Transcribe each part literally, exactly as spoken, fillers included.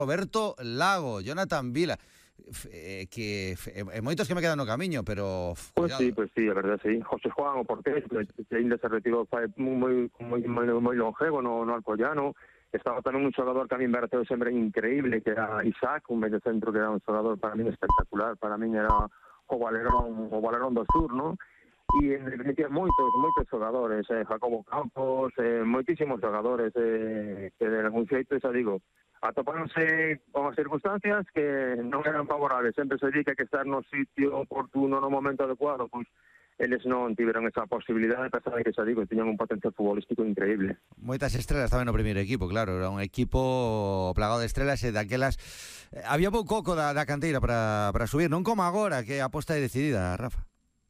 Roberto Lago, Jonathan Vila, eh, que eh, moitos que me quedan no camiño, pero Pois pues sí, pois pues sí, a verdade, sí. José Juan, o portero, que ainda se retirou fai moi moi moi moi longevo no, no Alcoyano. Estaba tamén un xogador que a mí me pareceu sempre increíble, que era Isaac, un medio centro que era un xogador para mí espectacular, para mí era o Valerón, o Valerón do Sur, ¿no? E en definitiva moitos, moitos xogadores, eh, Jacobo Campos, eh, moitísimos xogadores eh, que de algún xeito, xa digo, atopáronse con as circunstancias que non eran favorables. Sempre se di que hai que estar no sitio oportuno, no momento adecuado, pois eles non tiveron esa posibilidade, a pesar de que, xa digo, tiñan un potencial futbolístico increíble. Moitas estrelas tamén no primeiro equipo, claro, era un equipo plagado de estrelas e daquelas eh, había pouco coco da, da canteira para, para subir, non como agora, que a aposta é decidida, Rafa.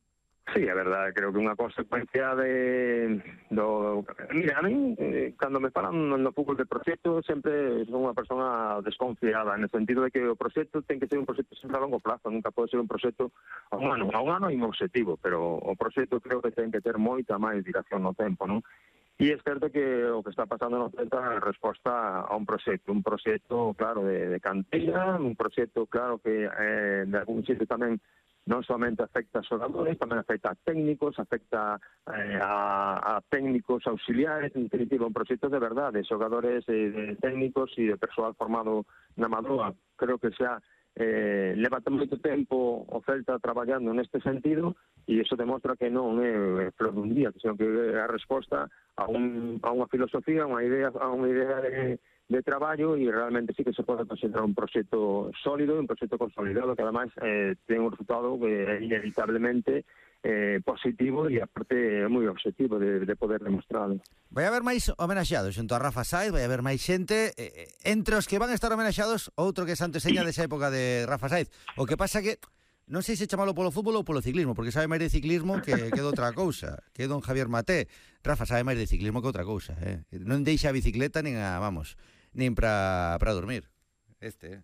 Sí, a verdade, creo que unha consecuencia de do... Mira, a mí, eh, cando me falan no fútbol de proxecto, sempre son unha persona desconfiada, en el sentido de que o proxecto ten que ser un proxecto sempre a longo plazo, nunca pode ser un proxecto a un ano, a un ano é un objetivo, pero o proxecto creo que ten que ter moita máis duración no tempo, non? E é certo que o que está pasando no Celta é resposta a un proxecto, un proxecto, claro, de, de canteira, un proxecto, claro, que eh, de algún xeito tamén non somente afecta a xogadores, tamén afecta a técnicos, afecta eh, a, a técnicos auxiliares, en definitiva, un proxecto de verdade, xogadores eh, de técnicos e de persoal formado na Madroa. Creo que xa eh, leva moito tempo o Celta traballando neste sentido e iso demostra que non é flor dun día, sino que é a resposta a, un, a unha filosofía, a unha idea, a unha idea de de traballo e realmente sí que se pode considerar un proxecto sólido, un proxecto consolidado que ademais eh, ten un resultado que é inevitablemente eh, positivo e aparte é moi objetivo de, de poder demostrarlo. Vai haber máis homenaxeados xunto a Rafa Sáez, vai haber máis xente, eh, entre os que van a estar homenaxados, outro que é santo seña desa época de Rafa Sáez. O que pasa que non sei se chamalo polo fútbol ou polo ciclismo, porque sabe máis de ciclismo que, que de outra cousa, que don Javier Maté. Rafa sabe máis de ciclismo que outra cousa, eh? Non deixa a bicicleta nin a, vamos, nin para para dormir. Este, eh?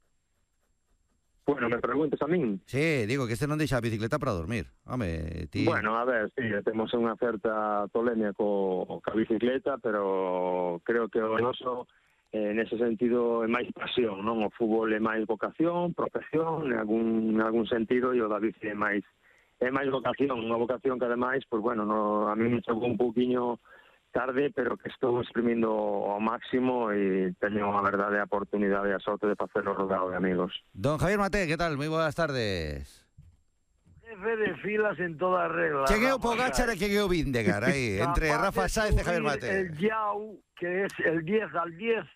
Bueno, me preguntas a min? Sí, digo que este non deixa a bicicleta para dormir. Home, ti... Bueno, a ver, sí, temos unha certa tolemia co, co bicicleta, pero creo que o noso eh, nese sentido é máis pasión, non? O fútbol é máis vocación, profesión, en algún, en algún sentido, e o da bici é máis é máis vocación, unha vocación que ademais, pues bueno, no, a mí me chegou un pouquiño tarde, pero que estou exprimindo ao máximo e teño a verdade a oportunidade e a sorte de facelo rodeado de amigos. Don Javier Maté, que tal? Moi boas tardes. Jefe de filas en toda regla. Cheguei o Pogacar e cheguei o Vindegar aí, entre Rafa Sáez e Javier Maté. El Yao, que es el diez al diez,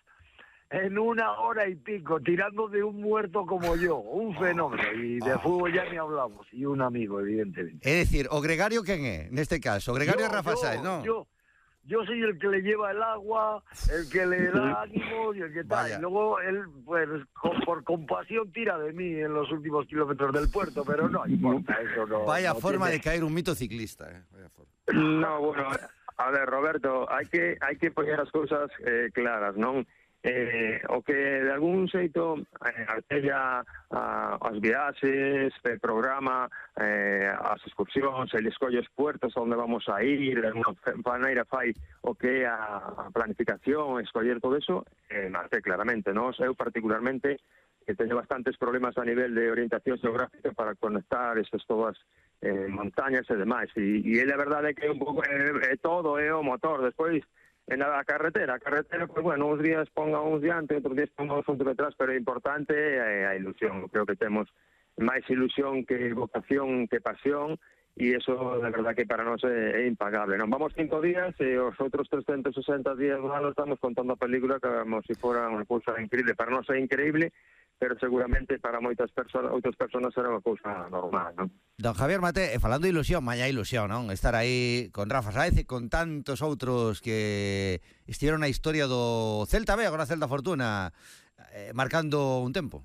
en una hora y pico, tirando de un muerto como yo, un fenómeno, y de oh. fútbol ya ni hablamos, y un amigo, evidentemente. É dicir, o Gregario quen é, neste caso? O Gregario é Rafa Sáez, non? Yo, Yo soy el que le lleva el agua, el que le da ánimo y el que tal. Y luego él, pues, con, por compasión tira de mí en los últimos kilómetros del puerto, pero no importa, eso no... Vaya no forma tiene... de caer un mito ciclista, eh. Vaya forma. No, bueno, a ver, Roberto, hai que hai que poñer as cousas eh, claras, non? Eh, o que de algún xeito eh, artella a, as viaxes, el programa, eh, as excursións, el escolles puertos onde vamos a ir, de alguna maneira fai o que é a planificación, escoller todo eso, eh, marque claramente, non? Eu particularmente que teño bastantes problemas a nivel de orientación geográfica para conectar esas todas eh, montañas e demais, e, e é a verdade que é un pouco é, é todo, é o motor, despois en la carretera, a carretera, pues bueno, uns días ponga uns diante, outros días ponga uns outros detrás, pero é importante é a ilusión. Creo que temos máis ilusión que vocación, que pasión, e eso, de verdad, que para nós é, é impagable. Non vamos cinco días e os outros trescentos sesenta días do ano estamos contando a película como se fora unha cousa increíble. Para nós é increíble, pero seguramente para moitas persoas, outras persoas será unha cousa normal, non? Don Javier Maté, falando de ilusión, mañá ilusión, non? Estar aí con Rafa Sáez e con tantos outros que estiveron na historia do Celta B, agora Celta Fortuna, eh, marcando un tempo.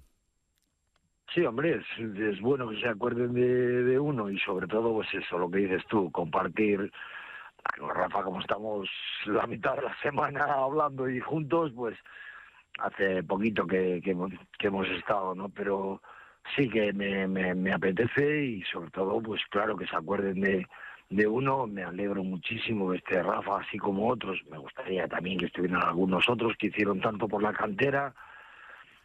Sí, hombre, es, es bueno que se acuerden de, de uno y sobre todo, pues eso, lo que dices tú, compartir con Rafa, como estamos la mitad de la semana hablando y juntos, pues hace poquito que, que, que hemos estado, ¿no? Pero sí que me, me, me apetece y sobre todo, pues claro, que se acuerden de, de uno. Me alegro muchísimo de este Rafa, así como otros. Me gustaría también que estuvieran algunos otros que hicieron tanto por la cantera